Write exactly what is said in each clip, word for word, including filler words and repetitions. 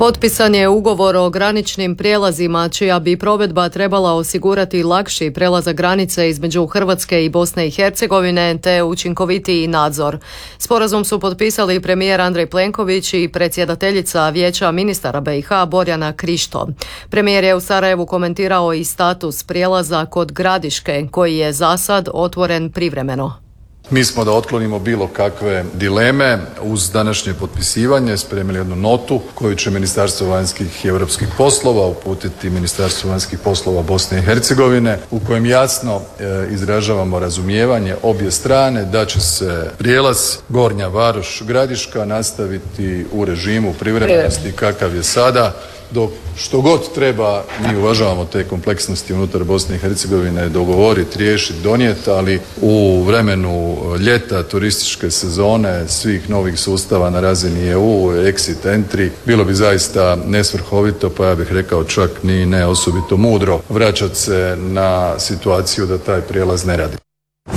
Potpisan je ugovor o graničnim prijelazima čija bi provedba trebala osigurati lakši prelazak granice između Hrvatske i Bosne i Hercegovine te učinkovitiji nadzor. Sporazum su potpisali premijer Andrej Plenković i predsjedateljica Vijeća ministara B i H Borjana Krišto. Premijer je u Sarajevu komentirao i status prijelaza kod Gradiške koji je za sad otvoren privremeno. Mi smo da otklonimo bilo kakve dileme uz današnje potpisivanje spremili jednu notu koju će Ministarstvo vanjskih i europskih poslova uputiti Ministarstvu vanjskih poslova Bosne i Hercegovine u kojem jasno e, izražavamo razumijevanje obje strane da će se prijelaz Gornja Varoš Gradiška nastaviti u režimu privremenosti kakav je sada. Dok što god treba, mi uvažavamo te kompleksnosti unutar Bosne i Hercegovine, dogovoriti, riješiti, donijeti, ali u vremenu ljeta, turističke sezone, svih novih sustava na razini E U, exit, entry, bilo bi zaista nesvrhovito, pa ja bih rekao čak ni ne osobito mudro vraćati se na situaciju da taj prijelaz ne radi.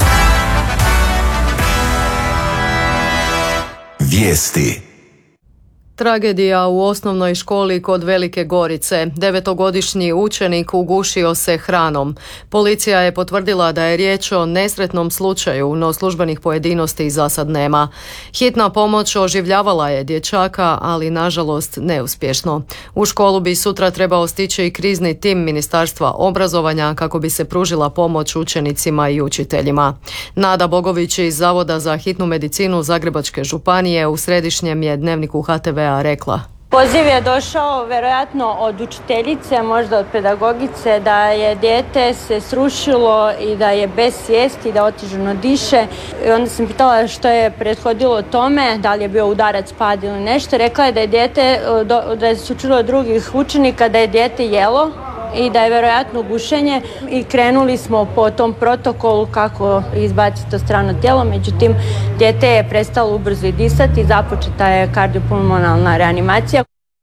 Vijesti. Tragedija u osnovnoj školi kod Velike Gorice. Devetogodišnji učenik ugušio se hranom. Policija je potvrdila da je riječ o nesretnom slučaju, no službenih pojedinosti za sad nema. Hitna pomoć oživljavala je dječaka, ali nažalost neuspješno. U školu bi sutra trebao stići i krizni tim Ministarstva obrazovanja kako bi se pružila pomoć učenicima i učiteljima. Nada Bogović iz Zavoda za hitnu medicinu Zagrebačke županije u središnjem je dnevniku H T V rekla. Poziv je došao vjerojatno od učiteljice, možda od pedagogice, da je dijete se srušilo i da je bez svijesti, da otežano diše. I onda sam pitala što je prethodilo tome, da li je bio udarac, pad ili nešto. Rekla je da je dijete, da su čuli od drugih učenika da je dijete jelo i da je vjerojatno gušenje i krenuli smo po tom protokolu kako izbaciti to strano tijelo, međutim dijete je prestalo ubrzo i disati, započeta je kardiopulmonalna reanimacija.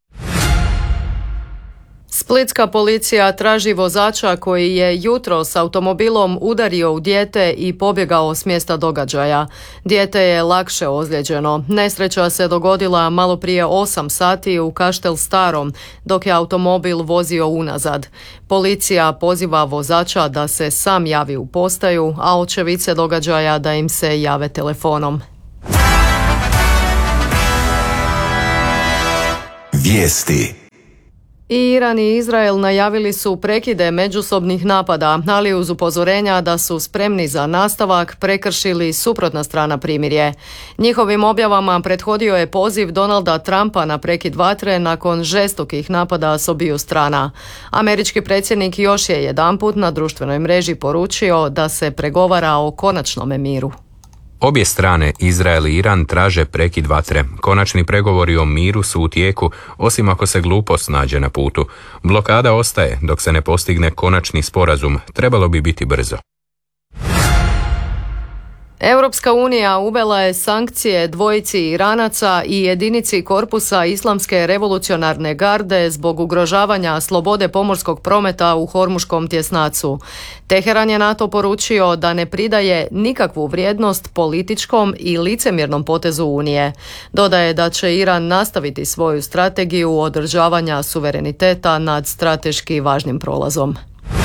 Splitska policija traži vozača koji je jutros automobilom udario u dijete i pobjegao s mjesta događaja. Dijete je lakše ozlijeđeno. Nesreća se dogodila malo prije osam sati u Kaštel Starom, dok je automobil vozio unazad. Policija poziva vozača da se sam javi u postaju, a očevice događaja da im se jave telefonom. Vijesti. I Iran i Izrael najavili su prekide međusobnih napada, ali uz upozorenja da su spremni za nastavak prekršili suprotna strana primirje. Njihovim objavama prethodio je poziv Donalda Trumpa na prekid vatre nakon žestokih napada s obiju strana. Američki predsjednik još je jedanput na društvenoj mreži poručio da se pregovara o konačnome miru. Obje strane, Izrael i Iran, traže prekid vatre. Konačni pregovori o miru su u tijeku, osim ako se glupost nađe na putu. Blokada ostaje dok se ne postigne konačni sporazum. Trebalo bi biti brzo. Europska unija uvela je sankcije dvojici Iranaca i jedinici korpusa Islamske revolucionarne garde zbog ugrožavanja slobode pomorskog prometa u Hormuškom tjesnacu. Teheran je NATO poručio da ne pridaje nikakvu vrijednost političkom i licemjernom potezu Unije. Dodaje da će Iran nastaviti svoju strategiju održavanja suvereniteta nad strateški važnim prolazom.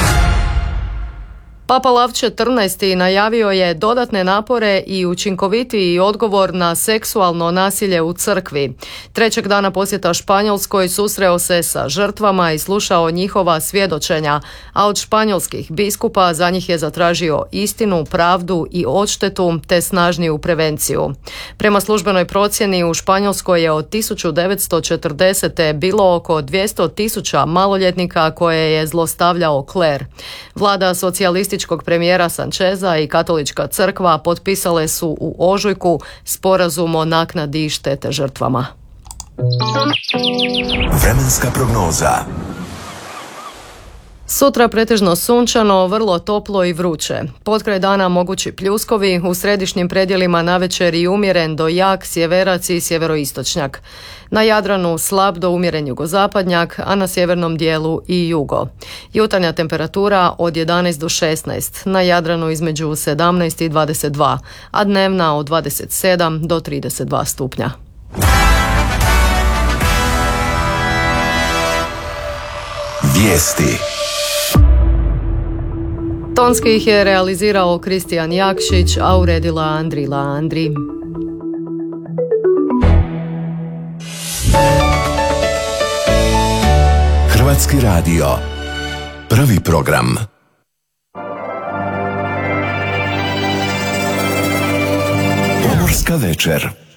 Papa Lav četrnaesti najavio je dodatne napore i učinkovitiji odgovor na seksualno nasilje u crkvi. Trećeg dana posjeta Španjolskoj susreo se sa žrtvama i slušao njihova svjedočenja, a od španjolskih biskupa za njih je zatražio istinu, pravdu i odštetu te snažniju prevenciju. Prema službenoj procjeni u Španjolskoj je od tisuću devetsto četrdesete bilo oko dvjesto tisuća maloljetnika koje je zlostavljao kler. Vlada socijalističkog premijera Sancheza i Katolička crkva potpisale su u ožujku sporazum o naknadi štete žrtvama. Vremenska prognoza. Sutra pretežno sunčano, vrlo toplo i vruće. Potkraj dana mogući pljuskovi, u središnjim predjelima navečer i umjeren do jak sjeverac i sjeveroistočnjak. Na Jadranu slab do umjeren jugozapadnjak, a na sjevernom dijelu i jugo. Jutarnja temperatura od jedanaest do šesnaest, na Jadranu između sedamnaest i dvadeset dva, a dnevna od dvadeset sedam do trideset dva stupnja. Vijesti. Tonski ih je realizirao Kristijan Jakšić, a uredila Andrila Andri. Hrvatski radio. Prvi program. Pomorska večer.